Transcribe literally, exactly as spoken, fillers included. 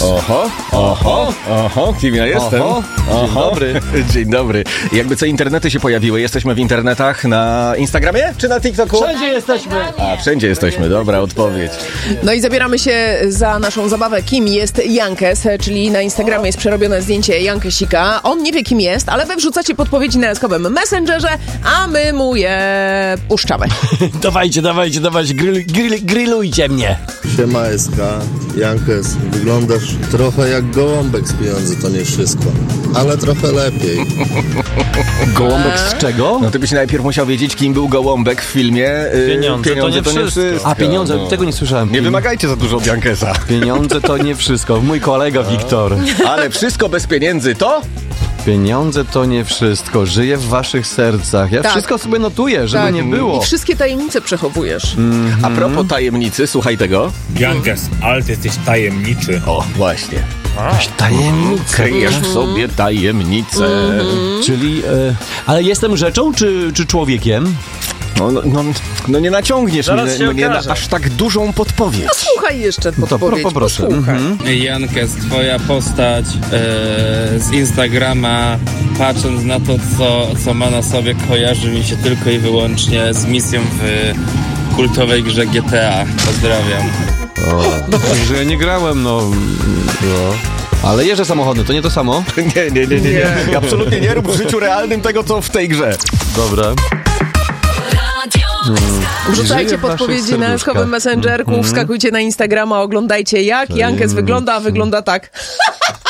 Oho, oho, oho, kim ja jestem? Oho. Dzień dobry. Dzień dobry. Jakby co, internety się pojawiły. Jesteśmy w internetach na Instagramie czy na TikToku? Wszędzie jesteśmy. A, wszędzie jesteśmy. Dobra odpowiedź. No i zabieramy się za naszą zabawę. Kim jest Jankes, czyli na Instagramie jest przerobione zdjęcie Jankesika. On nie wie, kim jest, ale wy wrzucacie podpowiedzi na jaskowym Messengerze, a my mu je puszczamy. Dawajcie, dawajcie, dawajcie, grill, grill, grillujcie mnie. Siema S K, Jankes, wyglądasz trochę jak gołąbek z Pieniądze to nie wszystko, ale trochę lepiej. Gołąbek z czego? No ty byś najpierw musiał wiedzieć, kim był Gołąbek w filmie y, Pieniądze to nie wszystko. A pieniądze, no. tego nie słyszałem. Nie wymagajcie za dużo od Jankesa. Pieniądze to nie wszystko. Mój kolega Wiktor. Ale wszystko bez pieniędzy to? Pieniądze to nie wszystko. Żyję w waszych sercach. Ja Tak. wszystko sobie notuję, żeby Tak. nie było. I wszystkie tajemnice przechowujesz. A propos tajemnicy, słuchaj tego. Jankes, ale ty jesteś tajemniczy. O, właśnie. Tajemnice. Kryjesz w sobie tajemnicę. Czyli, e, ale jestem rzeczą czy, czy człowiekiem? No, no, no, no nie naciągniesz Zaraz się mnie, mnie na okaże. aż tak dużą podpowiedź. No słuchaj jeszcze to podpowiedź, poproszę. posłuchaj. Jankes, twoja postać e, z Instagrama, patrząc na to, co, co ma na sobie, kojarzy mi się tylko i wyłącznie z misją w kultowej grze G T A. Pozdrawiam. O, że ja nie grałem, no. no. Ale jeżdżę samochodem, to nie to samo? Nie, nie, nie, nie, nie. Absolutnie nie rób w życiu realnym tego, co w tej grze. Dobra. Wrzucajcie Żyję w waszych podpowiedzi na serduszkach. jaskowym Messengerku, wskakujcie na Instagrama, oglądajcie jak Jankes wygląda, a wygląda tak.